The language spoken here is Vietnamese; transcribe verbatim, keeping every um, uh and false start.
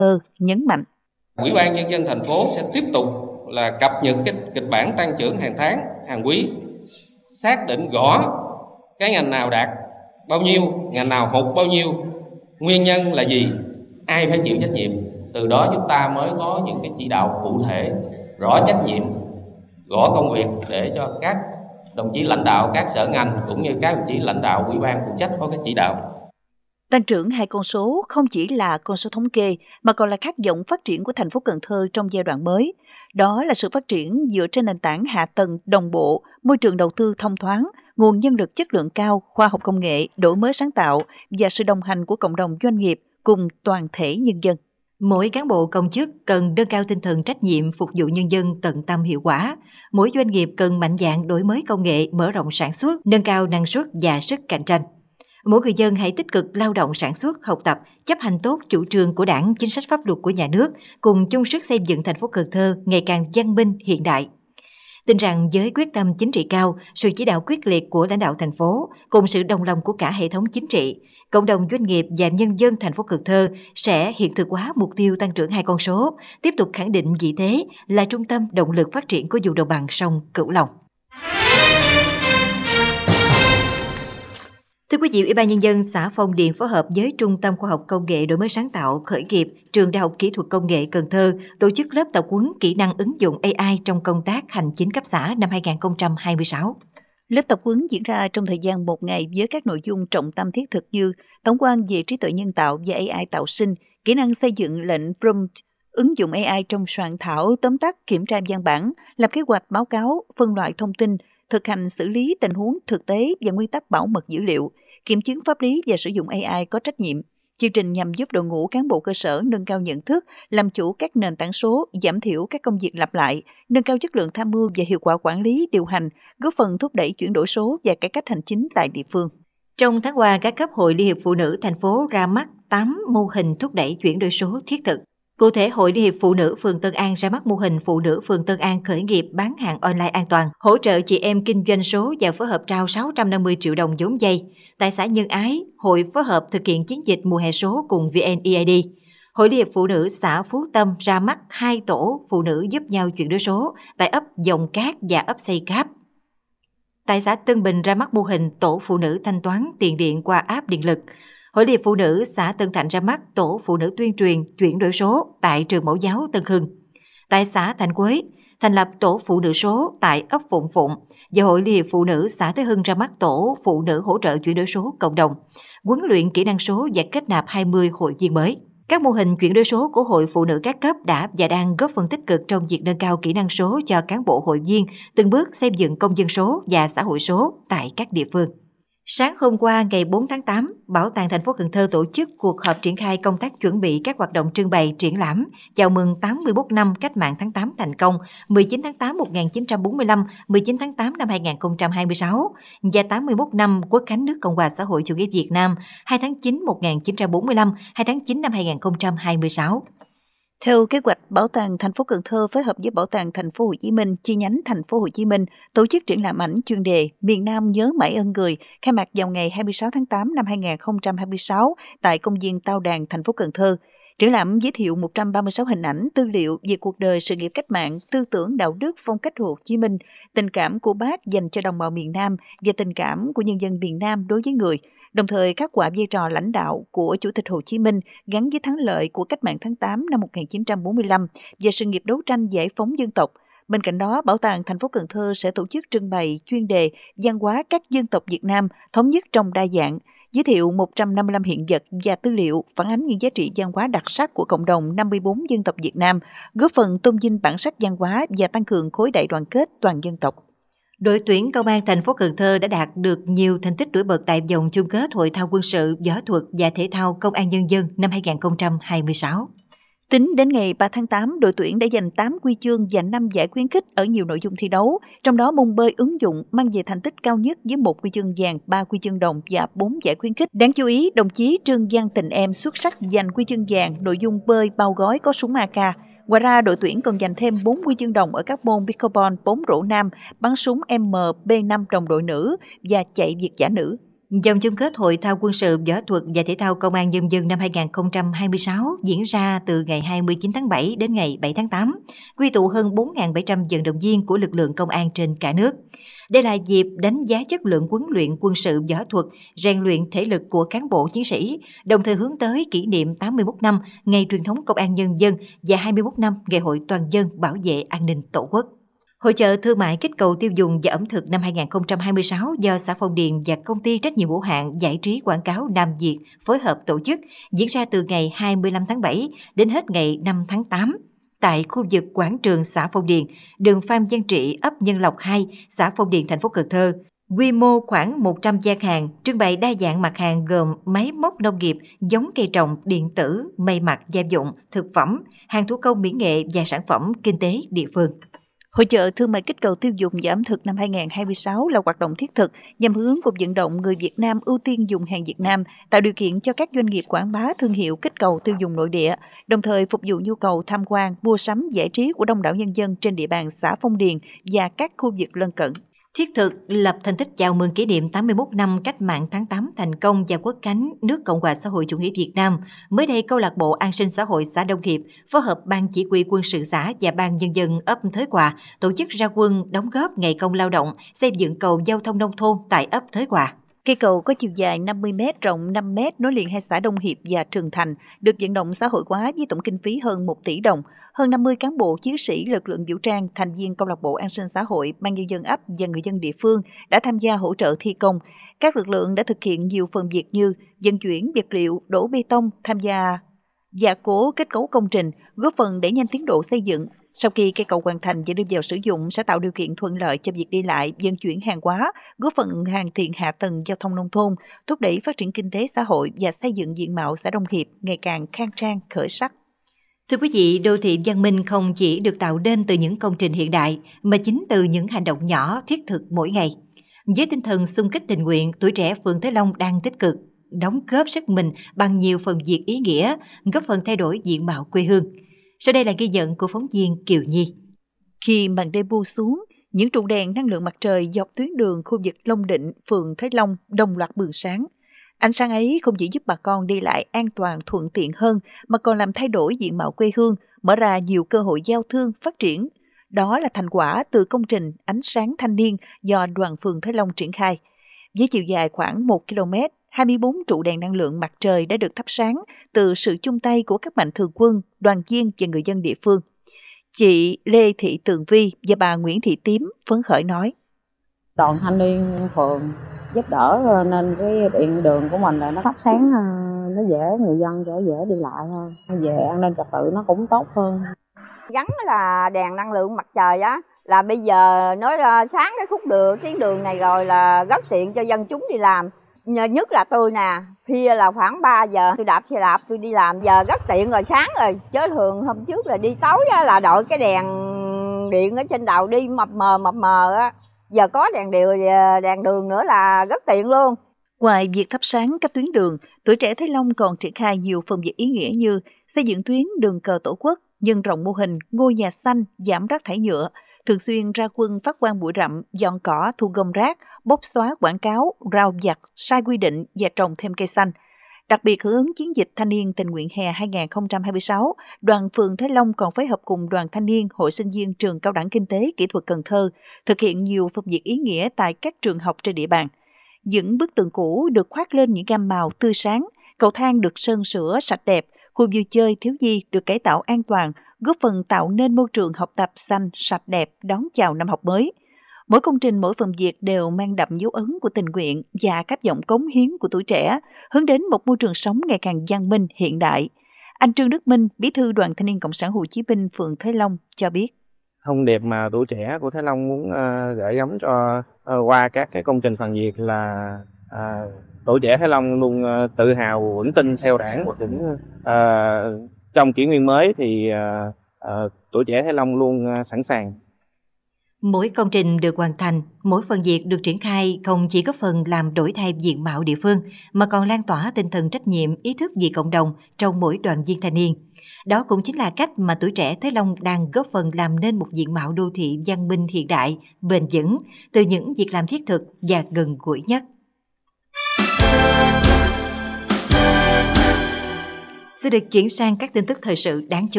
Thơ nhấn mạnh. Ủy ban Nhân dân thành phố sẽ tiếp tục là cập nhật cái kịch bản tăng trưởng hàng tháng, hàng quý, xác định rõ cái ngành nào đạt bao nhiêu, ngành nào hụt bao nhiêu, nguyên nhân là gì, ai phải chịu trách nhiệm. Từ đó chúng ta mới có những cái chỉ đạo cụ thể, rõ trách nhiệm, rõ công việc để cho các đồng chí lãnh đạo các sở ngành cũng như các đồng chí lãnh đạo ủy ban phụ trách có cái chỉ đạo. Tăng trưởng hai con số không chỉ là con số thống kê mà còn là khát vọng phát triển của thành phố Cần Thơ trong giai đoạn mới. Đó là sự phát triển dựa trên nền tảng hạ tầng đồng bộ, môi trường đầu tư thông thoáng, nguồn nhân lực chất lượng cao, khoa học công nghệ, đổi mới sáng tạo và sự đồng hành của cộng đồng doanh nghiệp cùng toàn thể nhân dân. Mỗi cán bộ công chức cần nâng cao tinh thần trách nhiệm phục vụ nhân dân tận tâm hiệu quả. Mỗi doanh nghiệp cần mạnh dạn đổi mới công nghệ, mở rộng sản xuất, nâng cao năng suất và sức cạnh tranh. Mỗi người dân hãy tích cực lao động sản xuất, học tập, chấp hành tốt chủ trương của Đảng, chính sách pháp luật của nhà nước, cùng chung sức xây dựng thành phố Cần Thơ ngày càng văn minh, hiện đại. Tin rằng với quyết tâm chính trị cao, sự chỉ đạo quyết liệt của lãnh đạo thành phố, cùng sự đồng lòng của cả hệ thống chính trị, cộng đồng doanh nghiệp và nhân dân thành phố Cần Thơ sẽ hiện thực hóa mục tiêu tăng trưởng hai con số, tiếp tục khẳng định vị thế là trung tâm động lực phát triển của vùng đồng bằng sông Cửu Long. Thưa quý vị, Ủy ban Nhân dân xã Phong Điền phối hợp với Trung tâm Khoa học Công nghệ Đổi mới sáng tạo khởi nghiệp Trường Đại học Kỹ thuật Công nghệ Cần Thơ tổ chức lớp tập huấn kỹ năng ứng dụng a i trong công tác hành chính cấp xã năm hai không hai sáu. Lớp tập huấn diễn ra trong thời gian một ngày với các nội dung trọng tâm thiết thực như tổng quan về trí tuệ nhân tạo và a i tạo sinh, kỹ năng xây dựng lệnh prompt, ứng dụng a i trong soạn thảo tóm tắt kiểm tra văn bản, lập kế hoạch báo cáo, phân loại thông tin, thực hành xử lý tình huống thực tế và nguyên tắc bảo mật dữ liệu, kiểm chứng pháp lý và sử dụng a i có trách nhiệm. Chương trình nhằm giúp đội ngũ cán bộ cơ sở nâng cao nhận thức, làm chủ các nền tảng số, giảm thiểu các công việc lặp lại, nâng cao chất lượng tham mưu và hiệu quả quản lý, điều hành, góp phần thúc đẩy chuyển đổi số và cải cách hành chính tại địa phương. Trong tháng qua, các cấp Hội Liên hiệp Phụ nữ thành phố ra mắt tám mô hình thúc đẩy chuyển đổi số thiết thực. Cụ thể, Hội Liên hiệp Phụ nữ phường Tân An ra mắt mô hình phụ nữ phường Tân An khởi nghiệp bán hàng online an toàn, hỗ trợ chị em kinh doanh số và phối hợp trao sáu trăm năm mươi triệu đồng vốn vay. Tại xã Nhân Ái, hội phối hợp thực hiện chiến dịch mùa hè số cùng vê en e i đê. Hội Liên hiệp Phụ nữ xã Phú Tâm ra mắt hai tổ phụ nữ giúp nhau chuyển đổi số tại ấp Dòng Cát và ấp Xây Cáp. Tại xã Tân Bình ra mắt mô hình tổ phụ nữ thanh toán tiền điện qua app điện lực. Hội Liên hiệp Phụ nữ xã Tân Thạnh ra mắt tổ phụ nữ tuyên truyền chuyển đổi số tại trường mẫu giáo Tân Hưng. Tại xã Thạnh Quế, thành lập tổ phụ nữ số tại ấp Phụng Phụng và Hội Liên hiệp Phụ nữ xã Thế Hưng ra mắt tổ phụ nữ hỗ trợ chuyển đổi số cộng đồng, huấn luyện kỹ năng số và kết nạp hai mươi hội viên mới. Các mô hình chuyển đổi số của Hội Phụ nữ các cấp đã và đang góp phần tích cực trong việc nâng cao kỹ năng số cho cán bộ hội viên, từng bước xây dựng công dân số và xã hội số tại các địa phương. Sáng hôm qua, ngày bốn tháng tám, Bảo tàng thành phố Cần Thơ tổ chức cuộc họp triển khai công tác chuẩn bị các hoạt động trưng bày triển lãm chào mừng tám mươi mốt năm Cách mạng tháng tám thành công, mười chín tháng tám năm một nghìn chín trăm bốn mươi lăm, mười chín tháng tám năm hai nghìn không trăm hai mươi sáu và tám mươi mốt năm Quốc khánh nước Cộng hòa xã hội chủ nghĩa Việt Nam, hai tháng chín năm một nghìn chín trăm bốn mươi lăm, hai tháng chín năm hai nghìn không trăm hai mươi sáu. Theo kế hoạch, Bảo tàng thành phố Cần Thơ phối hợp với Bảo tàng thành phố Hồ Chí Minh chi nhánh thành phố Hồ Chí Minh tổ chức triển lãm ảnh chuyên đề Miền Nam nhớ mãi ơn người, khai mạc vào ngày hai mươi sáu tháng tám năm hai nghìn không trăm hai mươi sáu tại công viên Tao Đàn, thành phố Cần Thơ. Triển lãm giới thiệu một trăm ba mươi sáu hình ảnh, tư liệu về cuộc đời, sự nghiệp cách mạng, tư tưởng, đạo đức, phong cách Hồ Chí Minh, tình cảm của Bác dành cho đồng bào miền Nam và tình cảm của nhân dân miền Nam đối với người. Đồng thời khắc họa vai trò lãnh đạo của Chủ tịch Hồ Chí Minh gắn với thắng lợi của cách mạng tháng tám năm một nghìn chín trăm bốn mươi lăm và sự nghiệp đấu tranh giải phóng dân tộc. Bên cạnh đó, Bảo tàng thành phố Cần Thơ sẽ tổ chức trưng bày chuyên đề văn hóa các dân tộc Việt Nam thống nhất trong đa dạng, giới thiệu một trăm năm mươi lăm hiện vật và tư liệu phản ánh những giá trị văn hóa đặc sắc của cộng đồng năm mươi bốn dân tộc Việt Nam, góp phần tôn vinh bản sắc văn hóa và tăng cường khối đại đoàn kết toàn dân tộc. Đội tuyển Công an thành phố Cần Thơ đã đạt được nhiều thành tích nổi bật tại vòng chung kết Hội thao quân sự, võ thuật và thể thao Công an Nhân dân năm hai nghìn không trăm hai mươi sáu. Tính đến ngày ba tháng tám, đội tuyển đã giành tám huy chương và năm giải khuyến khích ở nhiều nội dung thi đấu, trong đó môn bơi ứng dụng mang về thành tích cao nhất với một huy chương vàng, ba huy chương đồng và bốn giải khuyến khích. Đáng chú ý, đồng chí Trương Văn Tình Em xuất sắc giành huy chương vàng nội dung bơi bao gói có súng a ca. Ngoài ra, đội tuyển còn giành thêm bốn huy chương đồng ở các môn pickleball, bóng rổ nam, bắn súng M B năm đồng đội nữ và chạy việt dã nữ. Dòng chung kết Hội thao quân sự võ thuật và thể thao Công an Nhân dân năm hai không hai sáu diễn ra từ ngày hai mươi chín tháng bảy đến ngày bảy tháng tám, quy tụ hơn bốn nghìn bảy trăm vận động viên của lực lượng công an trên cả nước. Đây là dịp đánh giá chất lượng huấn luyện quân sự võ thuật, rèn luyện thể lực của cán bộ chiến sĩ, đồng thời hướng tới kỷ niệm tám mươi mốt năm Ngày truyền thống Công an Nhân dân và hai mươi mốt năm Ngày hội toàn dân bảo vệ an ninh Tổ quốc. Hội chợ thương mại kích cầu tiêu dùng và ẩm thực năm hai không hai sáu do xã Phong Điền và Công ty trách nhiệm hữu hạn giải trí quảng cáo Nam Việt phối hợp tổ chức diễn ra từ ngày hai mươi lăm tháng bảy đến hết ngày năm tháng tám tại khu vực quảng trường xã Phong Điền, đường Phan Văn Trị, ấp Nhân Lộc hai, xã Phong Điền, thành phố Cần Thơ. Quy mô khoảng một trăm gian hàng, trưng bày đa dạng mặt hàng gồm máy móc nông nghiệp, giống cây trồng, điện tử, may mặc gia dụng, thực phẩm, hàng thủ công mỹ nghệ và sản phẩm kinh tế địa phương. Hội chợ thương mại kích cầu tiêu dùng và ẩm thực năm hai không hai sáu là hoạt động thiết thực nhằm hướng cuộc vận động người Việt Nam ưu tiên dùng hàng Việt Nam, tạo điều kiện cho các doanh nghiệp quảng bá thương hiệu kích cầu tiêu dùng nội địa, đồng thời phục vụ nhu cầu tham quan, mua sắm, giải trí của đông đảo nhân dân trên địa bàn xã Phong Điền và các khu vực lân cận. Thiết thực lập thành tích chào mừng kỷ niệm tám mươi mốt năm Cách mạng tháng tám thành công và Quốc khánh nước Cộng hòa xã hội chủ nghĩa Việt Nam. Mới đây, Câu lạc bộ An sinh xã hội xã Đông Hiệp phối hợp Ban chỉ huy quân sự xã và Ban nhân dân ấp Thới Hòa tổ chức ra quân đóng góp ngày công lao động xây dựng cầu giao thông nông thôn tại ấp Thới Hòa. Cây cầu có chiều dài năm mươi mét, rộng năm mét nối liền hai xã Đông Hiệp và Trường Thành, được vận động xã hội hóa với tổng kinh phí hơn một tỷ đồng. Hơn năm mươi cán bộ, chiến sĩ, lực lượng vũ trang, thành viên câu lạc bộ An sinh xã hội, Ban nhân dân ấp và người dân địa phương đã tham gia hỗ trợ thi công. Các lực lượng đã thực hiện nhiều phần việc như vận chuyển vật liệu, đổ bê tông, tham gia gia cố kết cấu công trình, góp phần đẩy nhanh tiến độ xây dựng. Sau khi cây cầu hoàn thành và đưa vào sử dụng sẽ tạo điều kiện thuận lợi cho việc đi lại, vận chuyển hàng hóa, góp phần hoàn thiện hạ tầng giao thông nông thôn, thúc đẩy phát triển kinh tế xã hội và xây dựng diện mạo xã Đông Hiệp ngày càng khang trang, khởi sắc. Thưa quý vị, đô thị văn minh không chỉ được tạo nên từ những công trình hiện đại, mà chính từ những hành động nhỏ thiết thực mỗi ngày. Với tinh thần xung kích tình nguyện, tuổi trẻ phường Thới Long đang tích cực đóng góp sức mình bằng nhiều phần việc ý nghĩa, góp phần thay đổi diện mạo quê hương. Sau đây là ghi nhận của phóng viên Kiều Nhi. Khi màn đêm buông xuống, những trụ đèn năng lượng mặt trời dọc tuyến đường khu vực Long Định, phường Thới Long đồng loạt bừng sáng. Ánh sáng ấy không chỉ giúp bà con đi lại an toàn thuận tiện hơn, mà còn làm thay đổi diện mạo quê hương, mở ra nhiều cơ hội giao thương, phát triển. Đó là thành quả từ công trình Ánh sáng thanh niên do đoàn phường Thới Long triển khai. Với chiều dài khoảng một ki lô mét, hai mươi bốn trụ đèn năng lượng mặt trời đã được thắp sáng từ sự chung tay của các mạnh thường quân, đoàn viên và người dân địa phương. Chị Lê Thị Tường Vi và bà Nguyễn Thị Tím phấn khởi nói: Đoàn thanh niên phường giúp đỡ nên cái điện đường của mình là nó thắp sáng, nó dễ người dân cho dễ đi lại hơn, về an ninh trật tự nó cũng tốt hơn. Gắn là đèn năng lượng mặt trời á, là bây giờ nó sáng cái khúc đường tuyến đường này rồi là rất tiện cho dân chúng đi làm. Nhất là tôi nè, phía là khoảng ba giờ tôi đạp xe đạp tôi đi làm, giờ rất tiện rồi, sáng rồi, chứ thường hôm trước là đi tối á, là đội cái đèn điện ở trên đầu đi mập mờ mập mờ á, giờ có đèn điều đèn đường nữa là rất tiện luôn. Ngoài việc thắp sáng các tuyến đường, tuổi trẻ Thới Long còn triển khai nhiều phần việc ý nghĩa như xây dựng tuyến đường cờ Tổ quốc, nhân rộng mô hình ngôi nhà xanh, giảm rác thải nhựa, thường xuyên ra quân phát quang bụi rậm, dọn cỏ, thu gom rác, bóc xóa quảng cáo, rào vặt, sai quy định và trồng thêm cây xanh. Đặc biệt hưởng ứng chiến dịch thanh niên tình nguyện hè hai không hai sáu, đoàn phường Thới Long còn phối hợp cùng đoàn thanh niên Hội sinh viên trường Cao đẳng Kinh tế Kỹ thuật Cần Thơ thực hiện nhiều phần việc ý nghĩa tại các trường học trên địa bàn. Những bức tường cũ được khoác lên những gam màu tươi sáng, cầu thang được sơn sửa sạch đẹp, khu vui chơi thiếu nhi được cải tạo an toàn, góp phần tạo nên môi trường học tập xanh, sạch đẹp đón chào năm học mới. Mỗi công trình, mỗi phần việc đều mang đậm dấu ấn của tình nguyện và các giọng cống hiến của tuổi trẻ, hướng đến một môi trường sống ngày càng văn minh, hiện đại. Anh Trương Đức Minh, Bí thư Đoàn Thanh niên Cộng sản Hồ Chí Minh phường Thới Long cho biết. Thông điệp mà tuổi trẻ của Thới Long muốn uh, gửi gắm cho uh, qua các cái công trình phần việc là uh, tuổi trẻ Thới Long luôn uh, tự hào vững tin theo Đảng và tỉnh. Uh, trong kỷ nguyên mới thì uh, uh, tuổi trẻ Thới Long luôn uh, sẵn sàng. Mỗi công trình được hoàn thành, mỗi phần việc được triển khai không chỉ góp phần làm đổi thay diện mạo địa phương, mà còn lan tỏa tinh thần trách nhiệm, ý thức vì cộng đồng trong mỗi đoàn viên thanh niên. Đó cũng chính là cách mà tuổi trẻ Thới Long đang góp phần làm nên một diện mạo đô thị văn minh hiện đại, bền vững, từ những việc làm thiết thực và gần gũi nhất. Sẽ được chuyển sang các tin tức thời sự đáng chú ý.